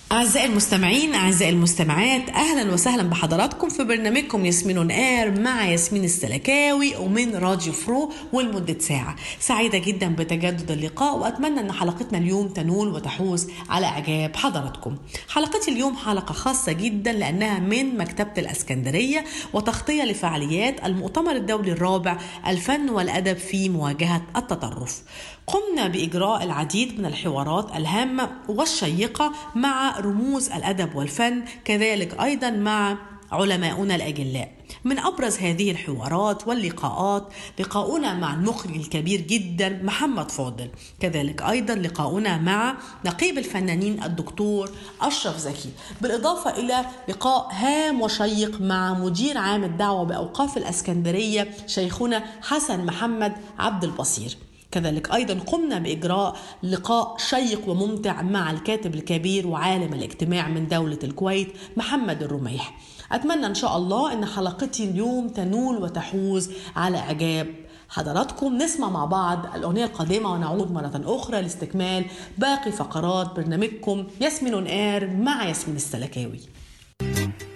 أعزائي المستمعين، أعزائي المستمعات، أهلا وسهلا بحضراتكم في برنامجكم ياسمين اون اير مع ياسمين السلكاوي ومن راديو فرو، ولمدة ساعة. سعيدة جدا بتجدد اللقاء، وأتمنى أن حلقتنا اليوم تنول وتحوز على إعجاب حضراتكم. حلقتي اليوم حلقة خاصة جدا لأنها من مكتبة الإسكندرية، وتغطية لفعاليات المؤتمر الدولي الرابع الفن والأدب في مواجهة التطرف. قمنا بإجراء العديد من الحوارات الهامة والشيقة مع رموز الأدب والفن، كذلك أيضا مع علماؤنا الأجلاء. من أبرز هذه الحوارات واللقاءات لقاؤنا مع المخرج الكبير جدا محمد فاضل، كذلك أيضا لقاؤنا مع نقيب الفنانين الدكتور أشرف زكي، بالإضافة إلى لقاء هام وشيق مع مدير عام الدعوة بأوقاف الإسكندرية شيخنا حسن محمد عبد البصير. كذلك أيضا قمنا بإجراء لقاء شيق وممتع مع الكاتب الكبير وعالم الاجتماع من دولة الكويت محمد الرميح. أتمنى إن شاء الله أن حلقتي اليوم تنول وتحوز على إعجاب حضراتكم. نسمع مع بعض الأغنية القادمة ونعود مرة أخرى لاستكمال باقي فقرات برنامجكم ياسمين اون اير مع ياسمين السلكاوي.